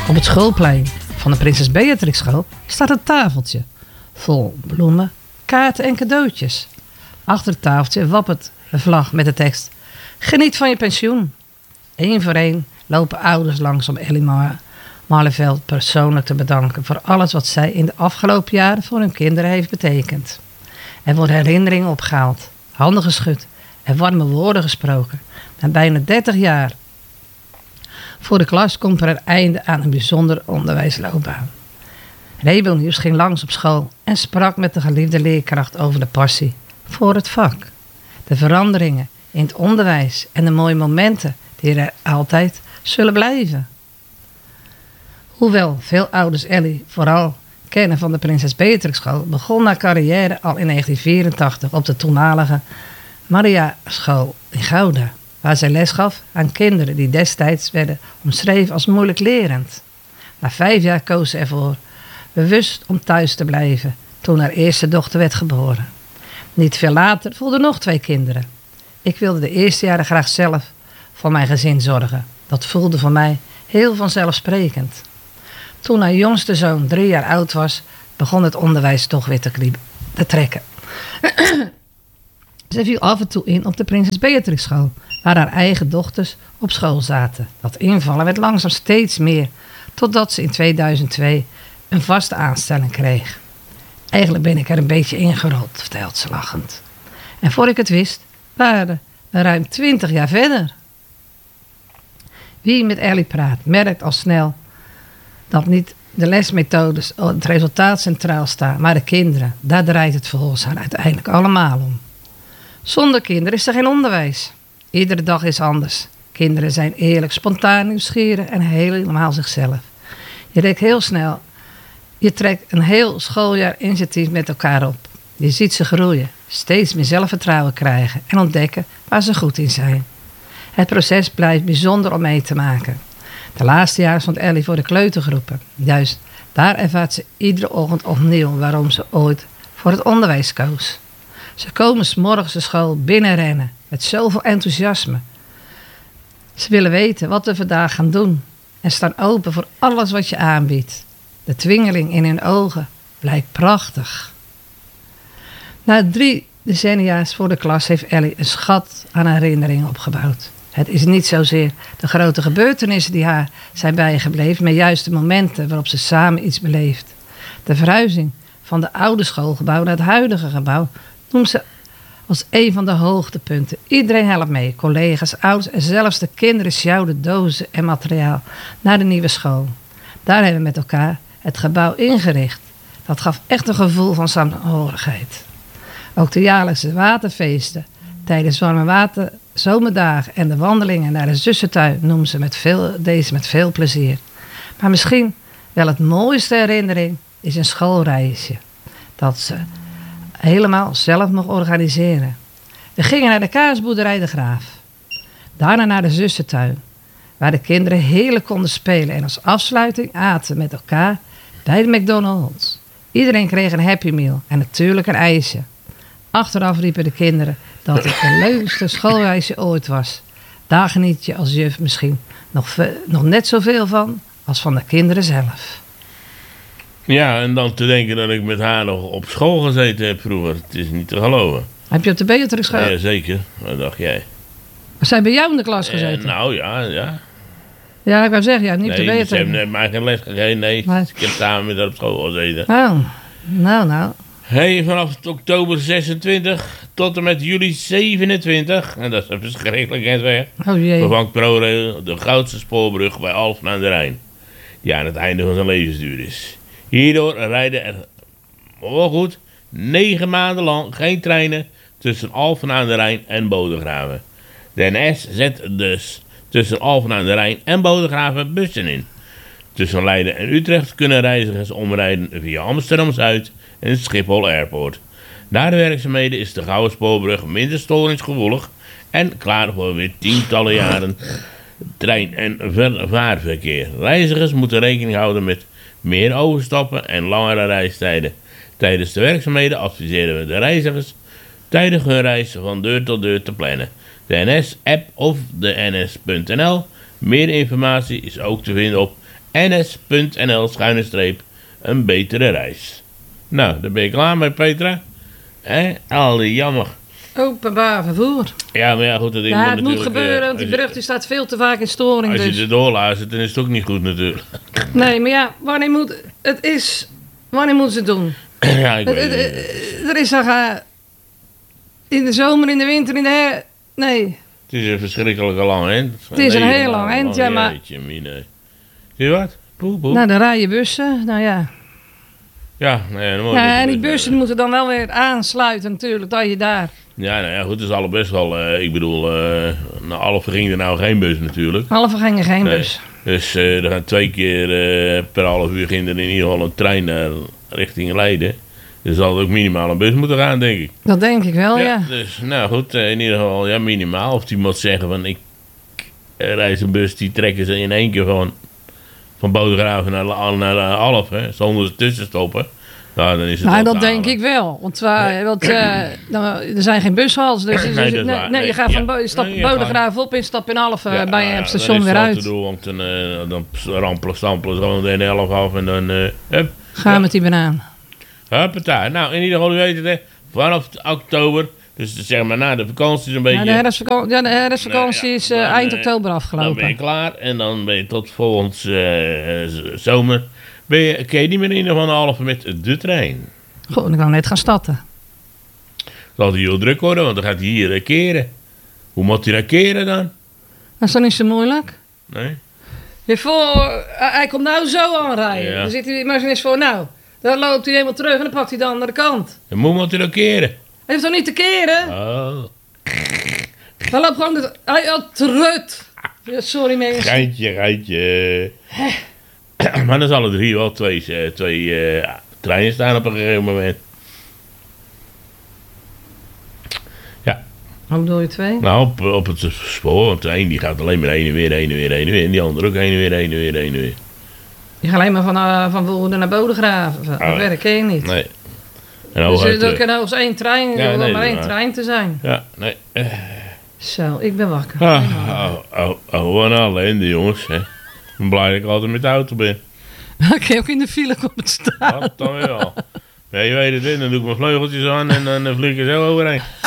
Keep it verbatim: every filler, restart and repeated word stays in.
Op het schoolplein van de Prinses Beatrix School staat een tafeltje vol bloemen, kaarten en cadeautjes. Achter het tafeltje wappert een vlag met de tekst: geniet van je pensioen. Eén voor één lopen ouders langs om Ellie Mar- Marleveld persoonlijk te bedanken voor alles wat zij in de afgelopen jaren voor hun kinderen heeft betekend. Er worden herinneringen opgehaald, handen geschud en warme woorden gesproken. Na bijna dertig jaar voor de klas komt er een einde aan een bijzonder onderwijsloopbaan. Rebel Nieuws ging langs op school en sprak met de geliefde leerkracht over de passie voor het vak. De veranderingen in het onderwijs en de mooie momenten die er altijd zullen blijven. Hoewel veel ouders Ellie vooral kennen van de Prinses Beatrix School, begon haar carrière al in negentien vierentachtig op de toenmalige Maria School in Gouda, waar zij les gaf aan kinderen die destijds werden omschreven als moeilijk lerend. Na vijf jaar koos ze ervoor bewust om thuis te blijven toen haar eerste dochter werd geboren. Niet veel later volgden nog twee kinderen. Ik wilde de eerste jaren graag zelf voor mijn gezin zorgen. Dat voelde voor mij heel vanzelfsprekend. Toen haar jongste zoon drie jaar oud was, begon het onderwijs toch weer te, krieb- te trekken. Ze viel af en toe in op de Prinses Beatrix School, waar haar eigen dochters op school zaten. Dat invallen werd langzaam steeds meer, totdat ze in tweeduizend twee een vaste aanstelling kreeg. Eigenlijk ben ik er een beetje ingerold, vertelt ze lachend. En voor ik het wist, waren we ruim twintig jaar verder. Wie met Ellie praat, merkt al snel dat niet de lesmethodes het resultaat centraal staan, maar de kinderen. Daar draait het volgens haar uiteindelijk allemaal om. Zonder kinderen is er geen onderwijs. Iedere dag is anders. Kinderen zijn eerlijk, spontaan, nieuwsgierig en helemaal zichzelf. Je trekt heel snel, je trekt een heel schooljaar initiatief met elkaar op. Je ziet ze groeien, steeds meer zelfvertrouwen krijgen en ontdekken waar ze goed in zijn. Het proces blijft bijzonder om mee te maken. De laatste jaren stond Ellie voor de kleutergroepen. Juist daar ervaart ze iedere ochtend opnieuw waarom ze ooit voor het onderwijs koos. Ze komen 's morgens de school binnenrennen met zoveel enthousiasme. Ze willen weten wat we vandaag gaan doen en staan open voor alles wat je aanbiedt. De twingeling in hun ogen blijkt prachtig. Na drie decennia's voor de klas heeft Ellie een schat aan herinneringen opgebouwd. Het is niet zozeer de grote gebeurtenissen die haar zijn bijgebleven, maar juist de momenten waarop ze samen iets beleeft. De verhuizing van de oude schoolgebouw naar het huidige gebouw noemt ze als een van de hoogtepunten. Iedereen helpt mee, collega's, ouders en zelfs de kinderen sjouwden dozen en materiaal naar de nieuwe school. Daar hebben we met elkaar het gebouw ingericht. Dat gaf echt een gevoel van samenhorigheid. Ook de jaarlijkse waterfeesten tijdens warme water, zomerdagen en de wandelingen naar de zussentuin noemen ze met veel, deze met veel plezier. Maar misschien wel het mooiste herinnering is een schoolreisje dat ze helemaal zelf mocht organiseren. We gingen naar de kaasboerderij De Graaf. Daarna naar de zussentuin, waar de kinderen heerlijk konden spelen en als afsluiting aten met elkaar bij de McDonald's. Iedereen kreeg een Happy Meal en natuurlijk een ijsje. Achteraf riepen de kinderen dat het de leukste schoolreisje ooit was. Daar geniet je als juf misschien nog, ve- nog net zoveel van als van de kinderen zelf. Ja, en dan te denken dat ik met haar nog op school gezeten heb vroeger. Het is niet te geloven. Heb je op de Beatrix gehad? Ja, zeker. Wat dacht jij? Zijn bij jou in de klas gezeten? Eh, nou ja, ja. Ja, ik wou zeggen, ja, niet op de Nee, ze Beatrix. hebben mij geen les gegeven. Nee, Maar- ik heb samen met haar op school gezeten. Oh, nou, nou. Hey, vanaf oktober zesentwintig tot en met juli zevenentwintig, en dat is een verschrikkelijkheid weg, Oh jee. vervangt ProRail de Goudse spoorbrug bij Alphen aan de Rijn, die aan het einde van zijn levensduur is. Hierdoor rijden er, wel goed, negen maanden lang geen treinen tussen Alphen aan de Rijn en Bodegraven. De N S zet dus tussen Alphen aan de Rijn en Bodegraven bussen in. Tussen Leiden en Utrecht kunnen reizigers omrijden via Amsterdam-Zuid en Schiphol Airport. Na de werkzaamheden is de Gouden Spoorbrug minder storingsgevoelig en klaar voor weer tientallen jaren trein- en ver- vaarverkeer. Reizigers moeten rekening houden met meer overstappen en langere reistijden. Tijdens de werkzaamheden adviseren we de reizigers tijdig hun reis van deur tot deur te plannen. De N S-app of de N S punt N L. Meer informatie is ook te vinden op ns.nl schuine streep een betere reis. Nou, daar ben je klaar mee, Petra. Hé, al die jammer. Openbaar vervoer. Ja, maar ja, goed, dat ding Ja, moet het moet natuurlijk, gebeuren, eh, want die als je- brug die staat veel te vaak in storing. Als Dus. je er doorluistert, dan is het ook niet goed natuurlijk. Nee, maar ja, wanneer moet het is... Wanneer moeten ze het doen? Ja, ik Het- weet het- het niet. het- Er is nog... eh, in de zomer, in de winter, in de her... Nee. Het is een verschrikkelijke lang eind. Het is een Nee, heel lang eind, ja, maar- jeetje, mine. Zie je wat? Poe, poe. Nou, dan rijden bussen. Nou ja. Ja, nee, dan moet Ja, je en die dus, bussen eh, moeten dan wel weer aansluiten natuurlijk, dat je daar... Ja, nou ja, goed, het is al best wel. eh, ik bedoel, eh naar Alphen ging er nou geen bus natuurlijk. Halve gingen geen Nee. bus. Dus eh, er gaan twee keer eh, per half uur ging er in ieder geval een trein naar richting Leiden. Dus zal er ook minimaal een bus moeten gaan, denk ik. Dat denk ik wel, ja. Dus nou goed, eh, in ieder geval ja, minimaal. Of die moet zeggen van ik eh, reis een bus, die trekken ze in één keer van, van Bodegraven naar, La- naar Alphen, zonder ze tussen stoppen. Nou, dan is het Nou, wel dat te denk halen. ik wel. Want, waar- want eh, dan, er zijn geen bushals. Dus, dus- Nee, dat is nee, waar. nee, je Nee, gaat van ja. Bo- je stapt Nee, je gaat- Bodegraven op en stapt in Alphen Ja, bij ja, het dan station is weer het wel uit. te doen, want dan, eh, dan rampelen, stampelen ze gewoon de ene helft af en dan... eh hup, Ga ja. met die banaan. Huppatee. Nou, in ieder geval, u weet het, hè. Vanaf oktober, dus zeg maar na de vakantie een beetje... Ja, de herfstvakantie, ja, de herfstvakantie Nee, ja, is eh, dan, eind eh, oktober Dan ben je afgelopen. klaar en dan ben je tot volgend eh, z- zomer... Ben je, kun je niet meer in ieder geval Alphen met de trein. Goed, dan kan ik net gaan starten. Zal hij heel druk worden, want dan gaat hij hier eh, keren. Hoe moet hij dat keren dan? Dat is dan niet zo moeilijk. Nee? Je voor, eh, hij komt nou zo aanrijden. Ja. Dan zit hij maar eens voor, nou, dan loopt hij helemaal terug en dan pakt hij de andere kant. En hoe moet hij dat keren? Hij heeft toch niet te keren? Oh, Dan loopt gewoon de... Hij had trut. Ja, sorry mensen. geintje, geintje. Maar dan zal er hier wel twee, eh, twee eh, treinen staan op een gegeven moment. Ja, Hoe bedoel je twee? nou op, op het spoor, want de een die gaat alleen maar heen en weer, heen en weer, heen en weer. En die andere ook heen en weer, heen en weer, heen en weer. Je gaat alleen maar van, uh, van Woerden naar Bodegraven. Dat Oh. werkt ken je niet. Nee. En Dus hooguit, er er eh, kan ook eens één trein, Ja, er hoeft nee, maar dat is één waar. trein te zijn. ja, nee. eh. Zo, ik ben wakker. Ah, oh, oh, oh, wat een ellende, jongens. Hè. Ik ben blij dat ik altijd met de auto ben. Ik heb ook in de file komen staan. Dat dan wel. Ja, je weet het, hè, dan doe ik mijn vleugeltjes aan en dan eh, vlieg ik er zo overheen.